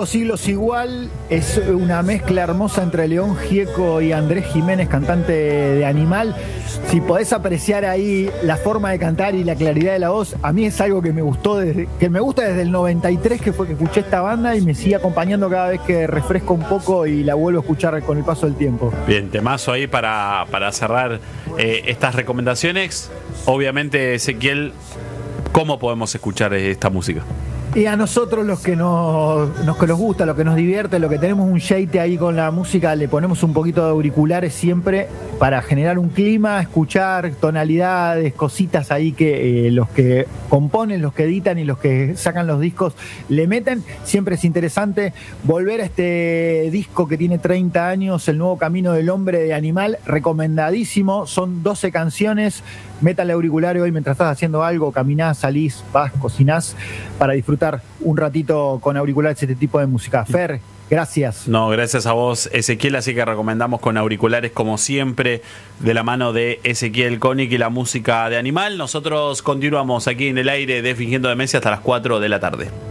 5 siglos igual es una mezcla hermosa entre León Gieco y Andrés Jiménez, cantante de Animal. Si podés apreciar ahí la forma de cantar y la claridad de la voz, a mí es algo que me gusta desde el 93, que fue que escuché esta banda, y me sigue acompañando cada vez que refresco un poco y la vuelvo a escuchar con el paso del tiempo. Bien, temazo ahí para cerrar estas recomendaciones. Obviamente, Ezequiel, ¿cómo podemos escuchar esta música? Y a nosotros los que nos gusta, lo que nos divierte, lo que tenemos un yeite ahí con la música, le ponemos un poquito de auriculares siempre para generar un clima, escuchar tonalidades, cositas ahí que los que componen, los que editan y los que sacan los discos le meten. Siempre es interesante volver a este disco que tiene 30 años, El Nuevo Camino del Hombre de Animal, recomendadísimo. Son 12 canciones. Métale auriculares hoy mientras estás haciendo algo, caminás, salís, vas, cocinás, para disfrutar un ratito con auriculares este tipo de música. Fer, gracias. No, gracias a vos, Ezequiel, así que recomendamos con auriculares como siempre, de la mano de Ezequiel Koenig y la música de Animal. Nosotros continuamos aquí en el aire de Fingiendo Demencia hasta las 4 de la tarde.